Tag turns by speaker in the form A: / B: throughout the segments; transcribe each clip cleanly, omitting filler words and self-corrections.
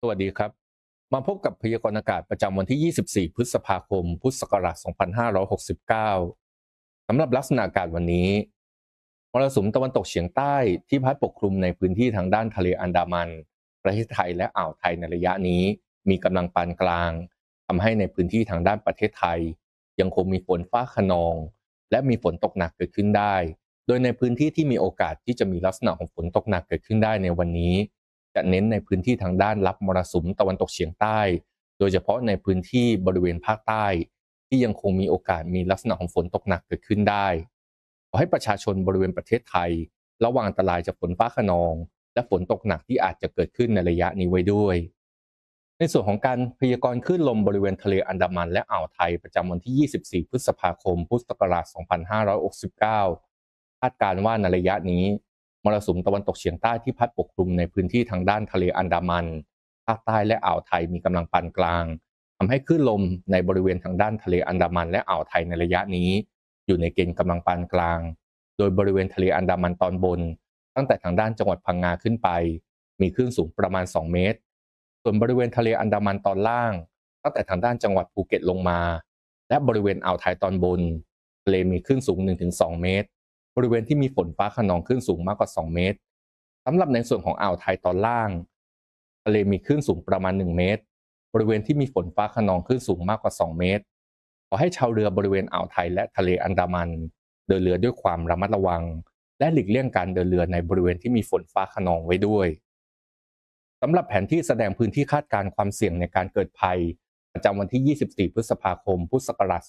A: สวัสดีครับมาพบกับพยากรณ์อากาศประจำวันที่ 24 พฤษภาคม พุทธศักราช 2569 สำหรับลักษณะอากาศวันนี้มรสุมตะวันตกเฉียงใต้ที่พัดปกคลุมในพื้นที่ทางด้านทะเลอันดามันประเทศไทยและอ่าวไทยในระยะนี้มีกำลังปานกลางทำให้ในพื้นที่ทางด้านประเทศไทยยังคงมีฝนฟ้าคะนองและมีฝนตกหนักเกิดขึ้นได้โดยในพื้นที่ที่มีโอกาสที่จะมีลักษณะของฝนตกหนักเกิดขึ้นได้ในวันนี้ จะเน้นในพื้นที่ทางด้านรับมรสุมตะวันตกเฉียงใต้ โดยเฉพาะในพื้นที่บริเวณภาคใต้ที่ยังคงมีโอกาสมีลักษณะของฝนตกหนักเกิดขึ้นได้ขอให้ประชาชนบริเวณประเทศไทยระวังอันตรายจากฝนฟ้าคะนองและฝนตกหนักที่อาจจะเกิดขึ้นในระยะนี้ไว้ด้วยในส่วนของการพยากรณ์คลื่นลมบริเวณทะเลอันดามันและอ่าวไทยประจำวันที่ 24 พฤษภาคม พุทธศักราช 2569 คาดการณ์ว่าในระยะนี้ มรสุมตะวันตกเฉียงใต้ที่พัดปกคลุมในพื้นที่ทางด้านทะเลอันดามันภาคใต้และอ่าวไทยมีกำลังปานกลางทำให้คลื่นลมในบริเวณทางด้านทะเลอันดามันและอ่าวไทยในระยะนี้อยู่ในเกณฑ์กำลังปานกลางโดยบริเวณทะเลอันดามันตอนบนตั้งแต่ทางด้านจังหวัดพังงาขึ้นไปมีคลื่นสูงประมาณ2เมตรส่วนบริเวณทะเลอันดามันตอนล่างตั้งแต่ทางด้านจังหวัดภูเก็ตลงมาและบริเวณอ่าวไทยตอนบนทะเลมีคลื่นสูง 1-2 เมตร บริเวณที่มีฝนฟ้าคะนองคลื่นสูงมากกว่า2เมตรสำหรับในส่วนของอ่าวไทยตอนล่างทะเลมีคลื่นสูงประมาณ1เมตรบริเวณที่มีฝนฟ้าคะนองคลื่นสูงมากกว่า2เมตรขอให้ชาวเรือบริเวณอ่าวไทยและทะเลอันดามันเดินเรือด้วยความระมัดระวังและหลีกเลี่ยงการเดินเรือในบริเวณที่มีฝนฟ้าคะนองไว้ด้วยสำหรับแผนที่แสดงพื้นที่คาดการณ์ความเสี่ยงในการเกิดภัยประจำวันที่ 24 พฤษภาคม พุทธศักราช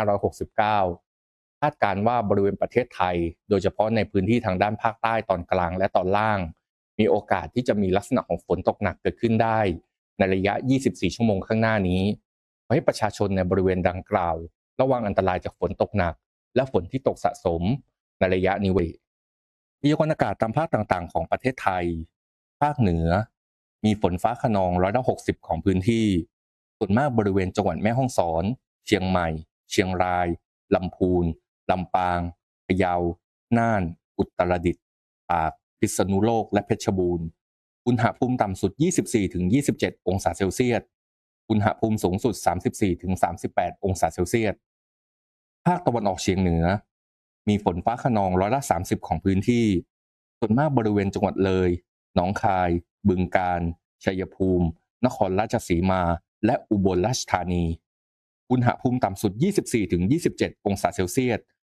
A: 2569 คาดการณ์ว่าบริเวณประเทศไทยโดยเฉพาะในพื้นที่ทางด้านภาคใต้ตอนกลางและตอนล่างมีโอกาสที่จะมีลักษณะของฝนตกหนักเกิดขึ้นได้ในระยะ 24 ชั่วโมงข้างหน้านี้ขอให้ประชาชนในบริเวณดังกล่าวระวังอันตรายจากฝนตกหนักและฝนที่ตกสะสมในระยะนี้ไว้พยากรณ์อากาศตามภาคต่างๆของประเทศไทยภาคเหนือมีฝนฟ้าคะนอง60%ของพื้นที่ส่วนมากบริเวณจังหวัดแม่ฮ่องสอนเชียงใหม่เชียงรายลำพูนลำปางพะเยาน่านอุตรดิตถ์ตากพิษณุโลกและเพชรบูรณ์อุณหภูมิต่ำสุด 24-27 องศาเซลเซียสอุณหภูมิสูงสุด 34-38 องศาเซลเซียสภาคตะวันออกเฉียงเหนือมีฝนฟ้าคะนอง30%ของพื้นที่ส่วนมากบริเวณจังหวัดเลยหนองคายบึงกาฬชัยภูมินครราชสีมาและอุบลราชธานีอุณหภูมิต่ำสุด 24-27 องศาเซลเซียส